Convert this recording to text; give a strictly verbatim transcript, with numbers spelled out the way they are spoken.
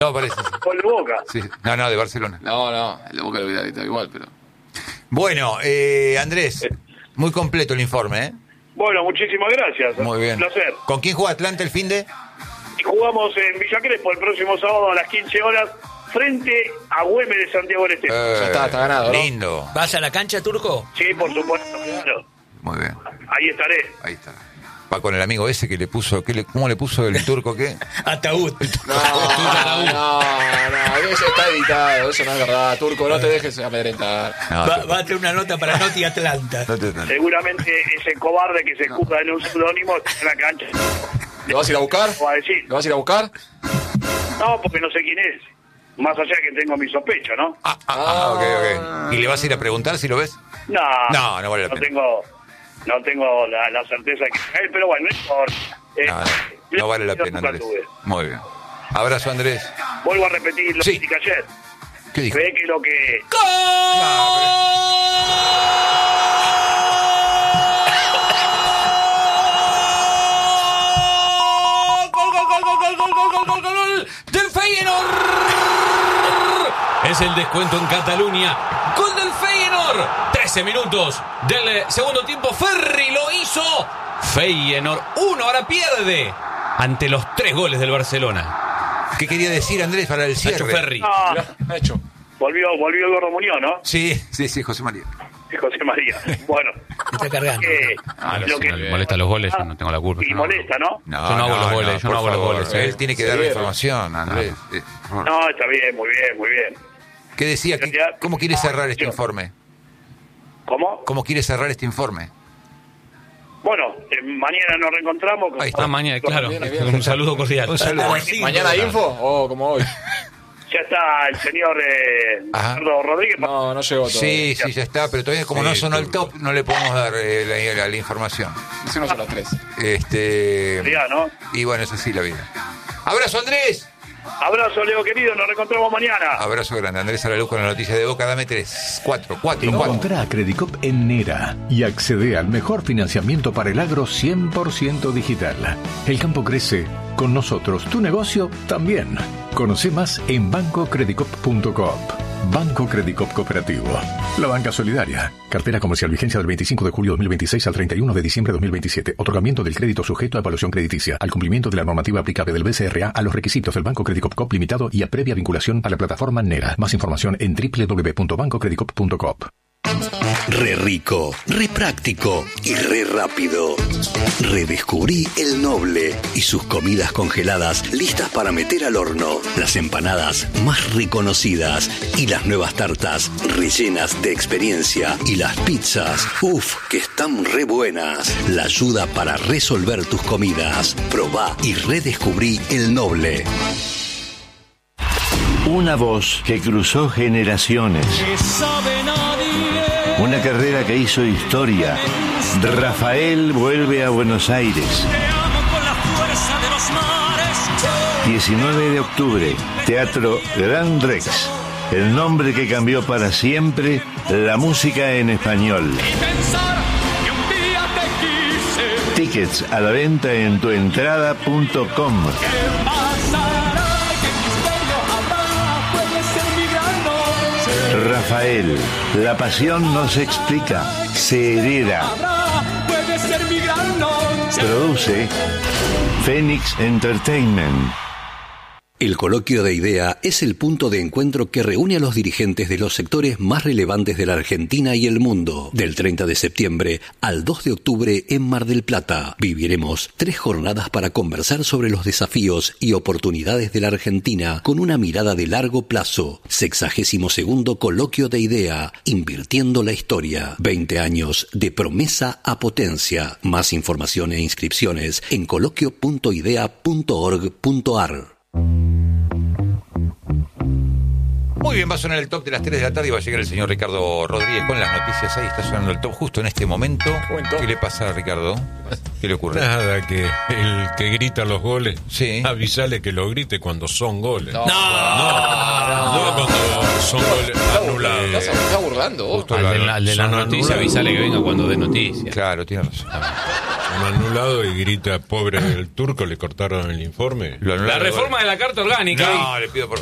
No, parece. Sí. ¿O el de Boca? Sí. No, no, de Barcelona. No, no, el de Boca lo hubiera gritado igual, pero... Bueno, eh, Andrés, muy completo el informe, ¿eh? Bueno, muchísimas gracias. Muy bien. Un placer. ¿Con quién juega Atlanta el fin de...? Y jugamos en Villa Crespo el próximo sábado a las quince horas frente a Güemes de Santiago del Estero. Eh, Ya está, está ganado, ¿no? Lindo. ¿Vas a la cancha, Turco? Sí, por supuesto, claro. Muy bien. Ahí estaré. Ahí está. Va con el amigo ese que le puso... ¿qué le, ¿Cómo le puso el turco qué? Ataúd. No, no, no, eso está editado, eso no es verdad. Turco, no te dejes amedrentar. No, Va, te- va a tener una nota para Noti Atlanta. no te- no te- Seguramente ese cobarde que se escuda en un seudónimo está en la cancha. ¿Lo vas a ir a buscar? ¿Lo va a decir? ¿Lo vas a ir a buscar? No, porque no sé quién es. Más allá que tengo mi sospecha, ¿no? Ah, ah, ah, ok, ok. ¿Y le vas a ir a preguntar si lo ves? No, No, no vale la no pena. tengo, no tengo la, la certeza que es él, pero bueno, no importa. Eh, No, no, no vale la yo pena, nunca Andrés. tuve. Muy bien. Abrazo, Andrés. Vuelvo a repetir lo Sí. que dije ayer. ¿Qué dijo? Ve que lo que... ¡Gol, gol, gol, gol, gol, gol, gol, gol, gol, gol del Feyenoord! Es el descuento en Cataluña. Gol del Feyenoord. trece minutos del eh, segundo tiempo. Ferri lo hizo. Feyenoord uno, ahora pierde ante los tres goles del Barcelona. ¿Qué quería decir, Andrés, para el Nacho cierre? Ferri. No, Ha hecho. volvió, volvió el Gordo Muñoz, ¿no? Sí, sí, sí, José María. José María. Bueno. Está cargando. eh, Ah, lo si que no le molesta los goles, yo no tengo la culpa. Y yo no hago. molesta, ¿no? No, Yo no hago los goles, yo por no hago los favor, goles, eh. Él tiene que dar la información, Andrés. Eh, por favor. No, está bien, muy bien, muy bien. ¿Qué decía? ¿Qué- ¿Cómo quiere cerrar este informe? ¿Cómo? ¿Cómo quiere cerrar este informe? Bueno, eh, mañana nos reencontramos. Ahí está. Ah, mañana, claro. Viene bien. Un saludo cordial. Un saludo. A las cinco. ¿Mañana info o como hoy? Ya está el señor eh, Ajá. Ricardo Rodríguez. No, no llegó todavía. Sí, sí, ya está, pero todavía como Sí, no sonó el turco. top, no le podemos dar eh, la, la- la información. Hicimos a las tres. Este Ya, ¿no? Y bueno, es así la vida. Abrazo, Andrés. Abrazo, Leo querido, nos reencontramos mañana. Abrazo grande. Andrés a la luz con la noticia de Boca. Dame tres, cuatro, cuatro, cuatro. Encontrá a Credicop en Nera y accede al mejor financiamiento para el agro cien por ciento digital. El campo crece. Con nosotros, tu negocio también. Conoce más en banco credicop punto coop. Banco Credicop Cooperativo. La banca solidaria. Cartera comercial vigencia del veinticinco de julio de dos mil veintiséis al treinta y uno de diciembre de dos mil veintisiete. Otorgamiento del crédito sujeto a evaluación crediticia. Al cumplimiento de la normativa aplicable del B C R A a los requisitos del Banco Credicop Coop Limitado y a previa vinculación a la plataforma Nera. Más información en doble u doble u doble u punto banco credicop punto coop. Re rico, re práctico y re rápido. Redescubrí El Noble y sus comidas congeladas listas para meter al horno. Las empanadas más reconocidas y las nuevas tartas rellenas de experiencia. Y las pizzas, uff, que están re buenas. La ayuda para resolver tus comidas. Probá y redescubrí El Noble. Una voz que cruzó generaciones. Una carrera que hizo historia. Rafael vuelve a Buenos Aires. diecinueve de octubre, Teatro Gran Rex. El nombre que cambió para siempre la música en español. Tickets a la venta en tuentrada punto com. Rafael, la pasión no se explica, se hereda. Produce Phoenix Entertainment. El Coloquio de Idea es el punto de encuentro que reúne a los dirigentes de los sectores más relevantes de la Argentina y el mundo. Del treinta de septiembre al dos de octubre en Mar del Plata, viviremos tres jornadas para conversar sobre los desafíos y oportunidades de la Argentina con una mirada de largo plazo. Sexagésimo segundo Coloquio de Idea, invirtiendo la historia. veinte años de promesa a potencia. Más información e inscripciones en coloquio punto idea punto org punto ar. Muy bien, va a sonar el top de las tres de la tarde y va a llegar el señor Ricardo Rodríguez con las noticias. Ahí está sonando el top justo en este momento. Buen top. ¿Qué le pasa a Ricardo? ¿Qué le ocurre? Nada, que el que grita los goles, Sí. avisale que lo grite cuando son goles. No, No, no cuando son goles anulados. ¿Estás, estás burlando vos? Justo Al de la, al de la Son noticia, anulados. avisale que venga cuando dé noticias. Claro, tiene razón. Son informe anulado y grita, pobre del Turco, le cortaron el informe. Lo La anularon de reforma gol. de la Carta Orgánica. No, le pido por